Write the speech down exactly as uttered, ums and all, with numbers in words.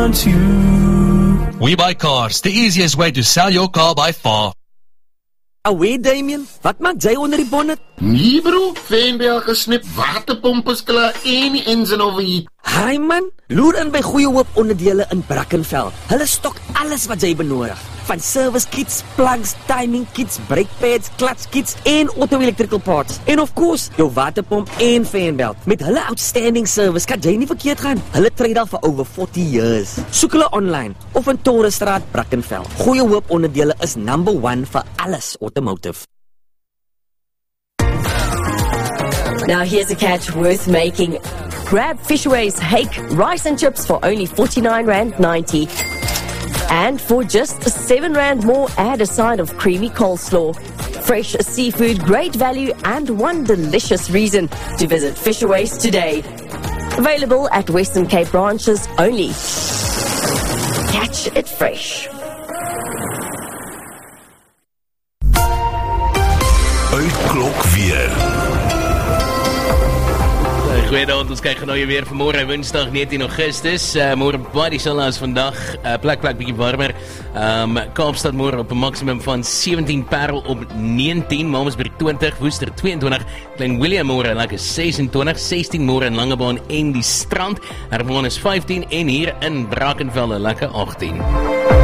want you. We Buy Cars, the easiest way to sell your car by far. Away, Damien, wat maak jy onder die bonnet? Nee bro, Fendel gesnip, waterpomp is klaar en die engine overheat. Hi man, loer in by Goeie Hoop onderdele in Brackenfell. Hulle stok alles wat jy benodig. Van service kits, plugs, timing kits, brake pads, clutch kits en auto electrical parts. En of course, jou waterpomp en fanbelt. Met hulle outstanding service kan jy nie verkeerd gaan. Hulle trade al vir over forty years. Soek hulle online of in Torrestraat, Brackenfell. Goeie Hoop onderdele is number one vir alles automotive. Now here's a catch worth making. Grab Fisherways Hake rice and chips for only forty-nine rand ninety. And for just seven rand more, add a side of creamy coleslaw. Fresh seafood, great value, and one delicious reason to visit Fisherways today. Available at Western Cape branches only. Catch it fresh. Uitklok weer. Goeiedag, ons kyk nou weer vanmôre Woensdag negentien Augustus. Uh, môre baie dieselfde as vandag. Uh, plek plek bietjie warmer. Um, Kaapstad môre op 'n maksimum van sewentien, Parel op negentien, Mamasburg twintig, Woester twee en twintig, Klein Willem môre lekker ses en twintig, sestien môre in Langebaan en die Strand. Hermanus vyftien en hier in Brackenfell lekker agttien.